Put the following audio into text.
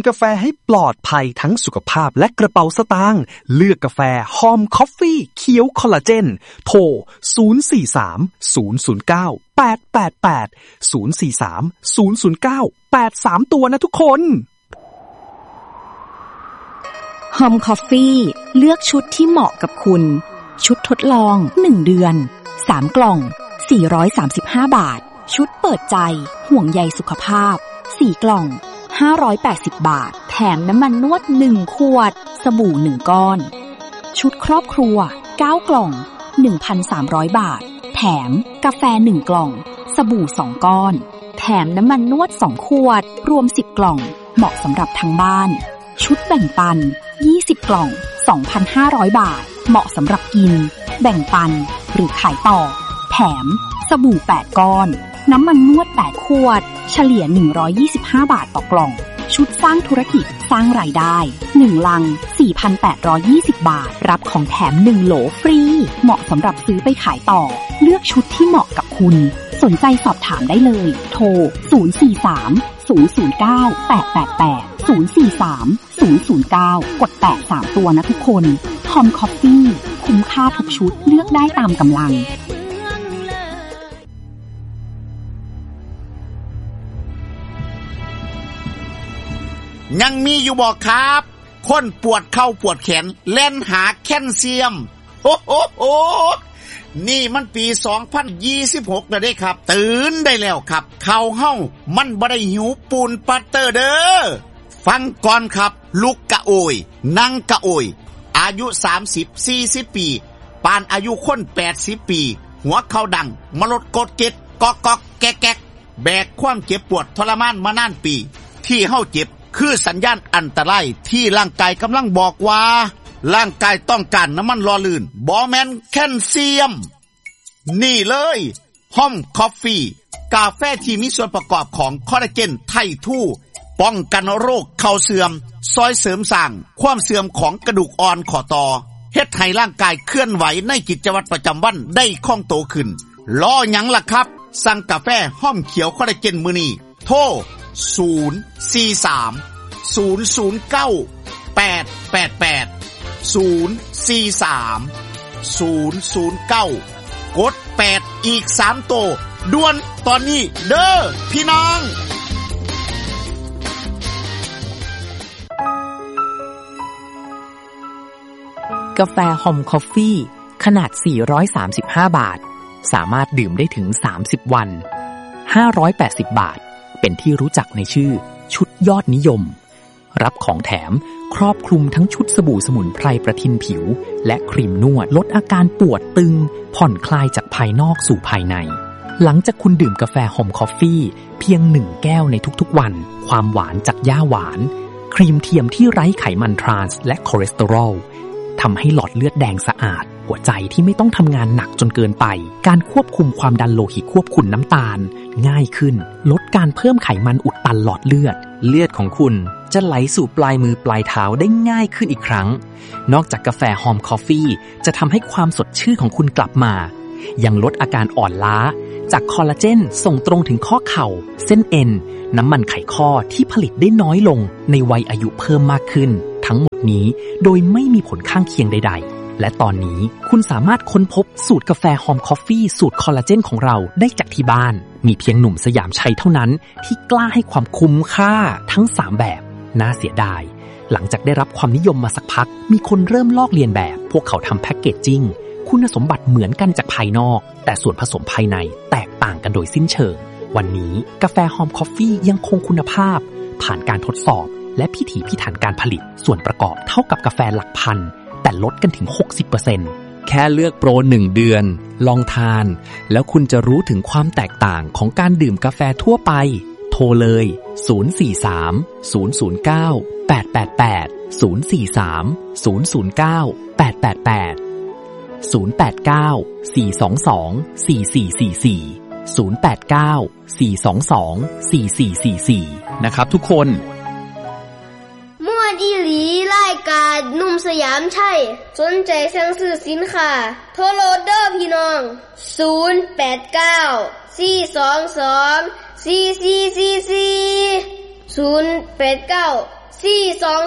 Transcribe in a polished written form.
กาแฟให้ปลอดภัยทั้งสุขภาพและกระเป๋าสตางค์เลือกกาแฟหอมคอฟฟี่เขียวคอลลาเจนโทร043-009-8888 043-009-83ตัวนะทุกคนหอมคอฟฟี่เลือกชุดที่เหมาะกับคุณชุดทดลอง1เดือน3กล่อง435บาทชุดเปิดใจห่วงใยสุขภาพ4กล่อง580บาทแถมน้ำมันนวด1ขวดสบู่1ก้อนชุดครอบครัว9กล่อง 1,300 บาทแถมกาแฟ1กล่องสบู่2ก้อนแถมน้ำมันนวด2ขวดรวม10กล่องเหมาะสำหรับทั้งบ้านชุดแบ่งปัน20กล่อง 2,500 บาทเหมาะสำหรับกินแบ่งปันหรือขายต่อแถมสบู่8ก้อนน้ำมันนวด8ขวดเฉลี่ย125บาทต่อกล่องชุดสร้างธุรกิจสร้างรายได้1ลัง 4,820 บาทรับของแถม1โหลฟรีเหมาะสำหรับซื้อไปขายต่อเลือกชุดที่เหมาะกับคุณสนใจสอบถามได้เลยโทร043-009-888 043-009 กด8 3ตัวนะทุกคนหอมคอฟฟี่คุ้มค่าทุกชุดเลือกได้ตามกำลังยังมีอยู่บ่ครับคนปวดเข่าปวดแขนเล่นหาแคลเซียมโอ้โหนี่มันปี2026แล้วเด้ครับตื่นได้แล้วครับเข่าเฮามันบ่ได้หิวปูนปัตเตอร์เด้อฟังก่อนครับลุกกะโอยนั่งกะโอยอายุ30-40 ปีปานอายุคน80 ปีหัวเข่าดังมลดกดเก็ดกอกๆแกกๆแบกความเจ็บปวดทรมานมานานปีที่เฮาเจ็บคือสัญญาณอันตรายที่ร่างกายกำลังบอกว่าร่างกายต้องการน้ำมันหล่อลื่นบ่แม่นแคลเซียมนี่เลยหอมคอฟฟี่กาแฟที่มีส่วนประกอบของคอลลาเจนไททูป้องกันโรคเข่าเสื่อมซอยเสริมสร้างความเสื่อมของกระดูกอ่อนข้อต่อเฮ็ดให้ร่างกายเคลื่อนไหวในกิจวัตรประจำวันได้คล่องตัวขึ้นรอหยังล่ะครับสั่งกาแฟหอมเขียวคอลลาเจนมื้อนี้โทร043-009-888 043-009 กด8อีก3ตัวด่วนตอนนี้เด้อพี่น้องกาแฟหอมคอฟฟี่ขนาด435บาทสามารถดื่มได้ถึง30วัน580บาทเป็นที่รู้จักในชื่อชุดยอดนิยมรับของแถมครอบคลุมทั้งชุดสบู่สมุนไพรประทินผิวและครีมนวดลดอาการปวดตึงผ่อนคลายจากภายนอกสู่ภายในหลังจากคุณดื่มกาแฟหอมคอฟฟี่เพียง1แก้วในทุกๆวันความหวานจากหญ้าหวานครีมเทียมที่ไร้ไขมันทรานส์และคอเลสเตอรอลทำให้หลอดเลือดแดงสะอาดหัวใจที่ไม่ต้องทำงานหนักจนเกินไปการควบคุมความดันโลหิตควบคุมน้ำตาลง่ายขึ้นลดการเพิ่มไขมันอุดตันหลอดเลือดของคุณจะไหลสู่ปลายมือปลายเท้าได้ง่ายขึ้นอีกครั้งนอกจากกาแฟหอมคอฟฟี่จะทำให้ความสดชื่นของคุณกลับมายังลดอาการอ่อนล้าจากคอลลาเจนส่งตรงถึงข้อเข่าเส้นเอ็นน้ำมันไขข้อที่ผลิตได้น้อยลงในวัยอายุเพิ่มมากขึ้นทั้งหมดนี้โดยไม่มีผลข้างเคียงใดๆและตอนนี้คุณสามารถค้นพบสูตรกาแฟหอมคอฟฟี่สูตรคอลลาเจนของเราได้จากที่บ้านมีเพียงหนุ่มสยามชัยเท่านั้นที่กล้าให้ความคุ้มค่าทั้ง3แบบน่าเสียดายหลังจากได้รับความนิยมมาสักพักมีคนเริ่มลอกเลียนแบบพวกเขาทำแพ็คเกจจิ้งคุณสมบัติเหมือนกันจากภายนอกแต่ส่วนผสมภายในแตกต่างกันโดยสิ้นเชิงวันนี้กาแฟหอมคอฟฟี่ยังคงคุณภาพผ่านการทดสอบและพิถีพิถันการผลิตส่วนประกอบเท่ากับกาแฟหลักพันแต่ลดกันถึง 60% แค่เลือกโปร1เดือนลองทานแล้วคุณจะรู้ถึงความแตกต่างของการดื่มกาแฟทั่วไปโทรเลย043-009-888 043-009-888 089-422-4444 089-422-4444 นะครับทุกคนม่วนอีหลีรายการหนุ่มสยามชัยสนใจสั่งซื้อสินค้าโทรโหลดเด้อพี่น้อง089-422-4444 089-422-4444 4 2